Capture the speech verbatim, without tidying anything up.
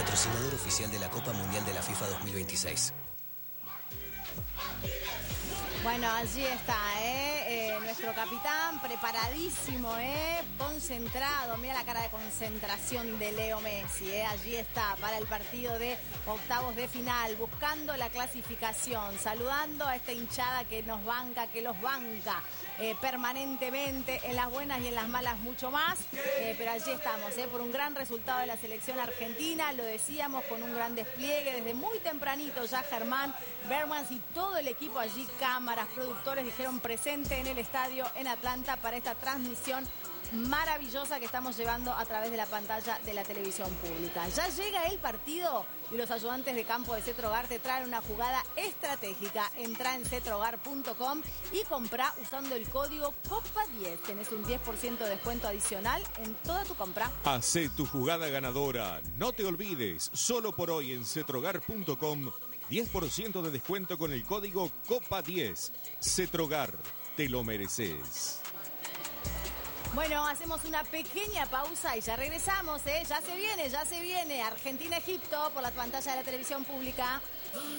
patrocinador oficial de la Copa Mundial de la FIFA dos mil veintiséis. Bueno, allí está, ¿eh? Eh, nuestro capitán preparadísimo, ¿eh? Concentrado, mira la cara de concentración de Leo Messi, ¿eh? Allí está para el partido de octavos de final, buscando la clasificación, saludando a esta hinchada que nos banca, que los banca eh, permanentemente, en las buenas y en las malas mucho más, eh, pero allí estamos, ¿eh? Por un gran resultado de la selección argentina, lo decíamos, con un gran despliegue desde muy tempranito ya Germán Bermans y todo el equipo allí, cámaras, productores, dijeron presente en el estadio en Atlanta para esta transmisión maravillosa que estamos llevando a través de la pantalla de la televisión pública. Ya llega el partido y los ayudantes de campo de Cetrogar te traen una jugada estratégica. Entra en cetrogar punto com y compra usando el código Copa diez. Tenés un diez por ciento de descuento adicional en toda tu compra. Hacé tu jugada ganadora. No te olvides, solo por hoy en cetrogar punto com, diez por ciento de descuento con el código Copa diez. Cetrogar, te lo mereces. Bueno, hacemos una pequeña pausa y ya regresamos, ¿eh? Ya se viene, ya se viene. Argentina-Egipto por la pantalla de la televisión pública.